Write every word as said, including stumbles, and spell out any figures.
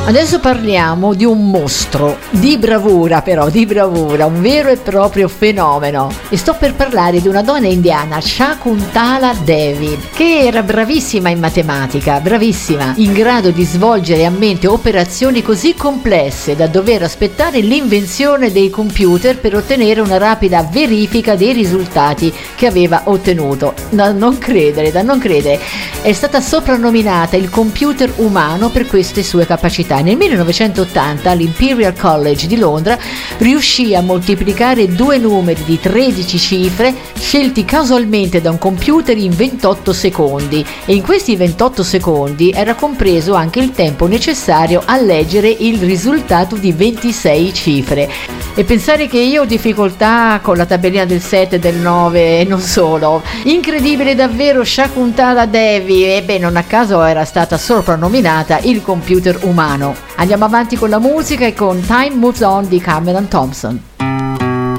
Adesso parliamo di un mostro, di bravura però, di bravura, un vero e proprio fenomeno. E sto per parlare di una donna indiana, Shakuntala Devi, che era bravissima in matematica, bravissima, in grado di svolgere a mente operazioni così complesse da dover aspettare l'invenzione dei computer per ottenere una rapida verifica dei risultati che aveva ottenuto. Da non credere, da non credere. È stata soprannominata il computer umano per queste sue capacità. Nel millenovecentottanta all'Imperial College di Londra riuscì a moltiplicare due numeri di tredici cifre scelti casualmente da un computer in ventotto secondi, e in questi ventotto secondi era compreso anche il tempo necessario a leggere il risultato di ventisei cifre. E pensare che io ho difficoltà con la tabellina del sette e del nove e non solo. Incredibile davvero, Shakuntala Devi, e beh, non a caso era stata soprannominata il computer umano. Andiamo avanti con la musica e con Time Moves On di Cameron Thompson.